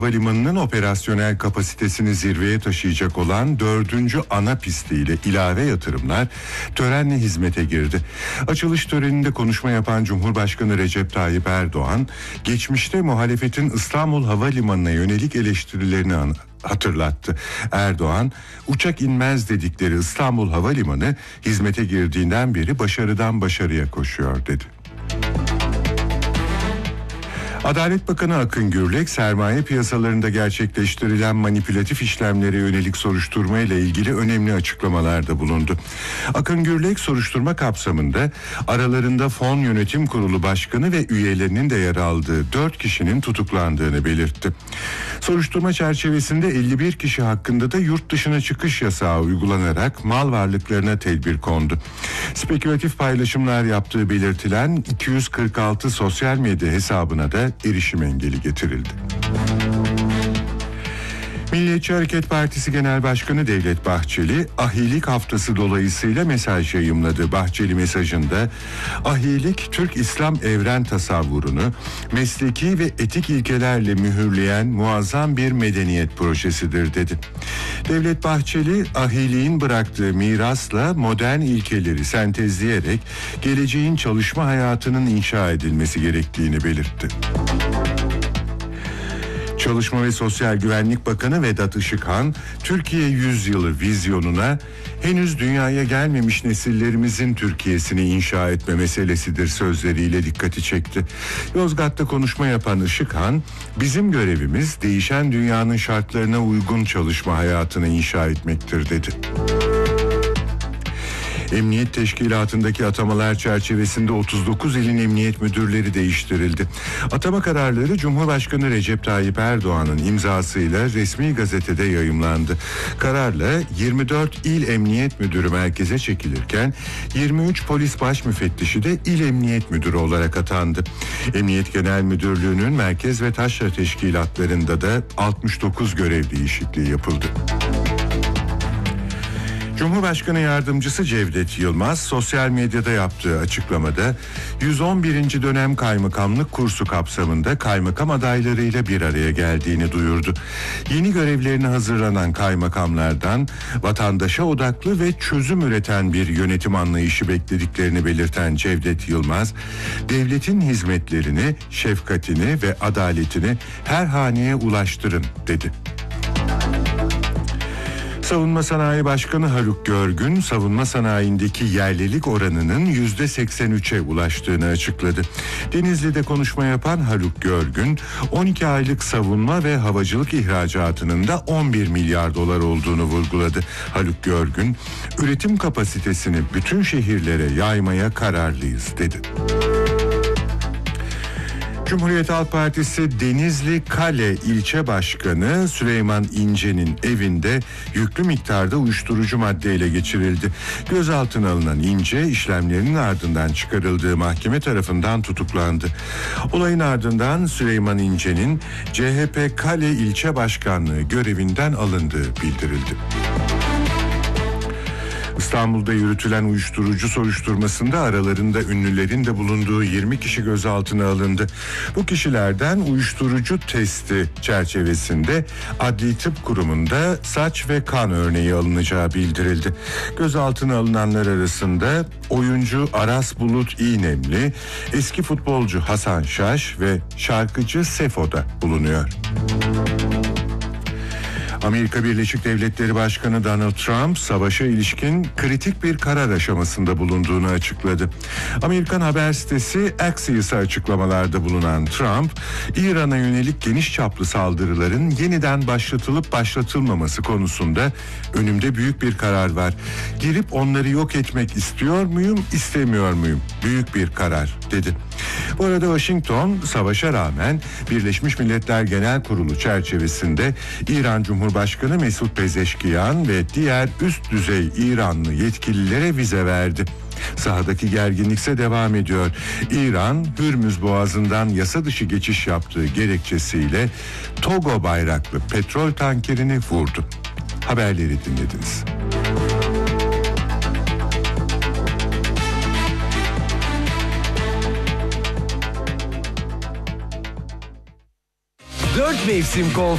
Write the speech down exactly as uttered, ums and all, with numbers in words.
Havalimanının operasyonel kapasitesini zirveye taşıyacak olan dördüncü ana pistiyle ilave yatırımlar törenle hizmete girdi. Açılış töreninde konuşma yapan Cumhurbaşkanı Recep Tayyip Erdoğan, geçmişte muhalefetin İstanbul Havalimanı'na yönelik eleştirilerini an- hatırlattı. Erdoğan, uçak inmez dedikleri İstanbul Havalimanı hizmete girdiğinden beri başarıdan başarıya koşuyor dedi. Adalet Bakanı Akın Gürlek, sermaye piyasalarında gerçekleştirilen manipülatif işlemlere yönelik soruşturma ile ilgili önemli açıklamalarda bulundu. Akın Gürlek, soruşturma kapsamında aralarında Fon Yönetim Kurulu Başkanı ve üyelerinin de yer aldığı dört kişinin tutuklandığını belirtti. Soruşturma çerçevesinde elli bir kişi hakkında da yurt dışına çıkış yasağı uygulanarak mal varlıklarına tedbir kondu. Spekülatif paylaşımlar yaptığı belirtilen iki yüz kırk altı sosyal medya hesabına da erişim engeli getirildi. Milliyetçi Hareket Partisi Genel Başkanı Devlet Bahçeli, ahilik haftası dolayısıyla mesaj yayımladı. Bahçeli mesajında, ahilik Türk İslam evren tasavvurunu mesleki ve etik ilkelerle mühürleyen muazzam bir medeniyet projesidir dedi. Devlet Bahçeli, ahiliğin bıraktığı mirasla modern ilkeleri sentezleyerek geleceğin çalışma hayatının inşa edilmesi gerektiğini belirtti. Çalışma ve Sosyal Güvenlik Bakanı Vedat Işıkhan, Türkiye Yüzyılı vizyonuna henüz dünyaya gelmemiş nesillerimizin Türkiye'sini inşa etme meselesidir sözleriyle dikkati çekti. Yozgat'ta konuşma yapan Işıkhan, bizim görevimiz değişen dünyanın şartlarına uygun çalışma hayatını inşa etmektir dedi. Emniyet Teşkilatı'ndaki atamalar çerçevesinde otuz dokuz ilin emniyet müdürleri değiştirildi. Atama kararları Cumhurbaşkanı Recep Tayyip Erdoğan'ın imzasıyla resmi gazetede yayımlandı. Kararla yirmi dört il emniyet müdürü merkeze çekilirken yirmi üç polis baş müfettişi de il emniyet müdürü olarak atandı. Emniyet Genel Müdürlüğü'nün merkez ve taşra teşkilatlarında da altmış dokuz görev değişikliği yapıldı. Cumhurbaşkanı Yardımcısı Cevdet Yılmaz sosyal medyada yaptığı açıklamada yüz on birinci dönem kaymakamlık kursu kapsamında kaymakam adaylarıyla bir araya geldiğini duyurdu. Yeni görevlerine hazırlanan kaymakamlardan vatandaşa odaklı ve çözüm üreten bir yönetim anlayışı beklediklerini belirten Cevdet Yılmaz, devletin hizmetlerini, şefkatini ve adaletini her haneye ulaştırın dedi. Savunma Sanayi Başkanı Haluk Görgün, savunma sanayindeki yerlilik oranının yüzde seksen üçe ulaştığını açıkladı. Denizli'de konuşma yapan Haluk Görgün, on iki aylık savunma ve havacılık ihracatının da on bir milyar dolar olduğunu vurguladı. Haluk Görgün, üretim kapasitesini bütün şehirlere yaymaya kararlıyız dedi. Cumhuriyet Halk Partisi Denizli Kale İlçe Başkanı Süleyman İnce'nin evinde yüklü miktarda uyuşturucu maddeyle geçirildi. Gözaltına alınan İnce, işlemlerinin ardından çıkarıldığı mahkeme tarafından tutuklandı. Olayın ardından Süleyman İnce'nin C H P Kale İlçe Başkanlığı görevinden alındığı bildirildi. İstanbul'da yürütülen uyuşturucu soruşturmasında aralarında ünlülerin de bulunduğu yirmi kişi gözaltına alındı. Bu kişilerden uyuşturucu testi çerçevesinde Adli Tıp Kurumu'nda saç ve kan örneği alınacağı bildirildi. Gözaltına alınanlar arasında oyuncu Aras Bulut İğnemli, eski futbolcu Hasan Şaş ve şarkıcı Sefo da bulunuyor. Amerika Birleşik Devletleri Başkanı Donald Trump, savaşa ilişkin kritik bir karar aşamasında bulunduğunu açıkladı. Amerikan haber sitesi Axios'a açıklamalarda bulunan Trump, İran'a yönelik geniş çaplı saldırıların yeniden başlatılıp başlatılmaması konusunda önümde büyük bir karar var. Girip onları yok etmek istiyor muyum, istemiyor muyum? Büyük bir karar, dedi. Bu arada Washington, savaşa rağmen Birleşmiş Milletler Genel Kurulu çerçevesinde İran Cumhurbaşkanı Mesut Pezeşkiyan ve diğer üst düzey İranlı yetkililere vize verdi. Sahadaki gerginlikse devam ediyor. İran, Hürmüz Boğazı'ndan yasa dışı geçiş yaptığı gerekçesiyle Togo bayraklı petrol tankerini vurdu. Haberleri dinlediniz. Dört mevsim konfor.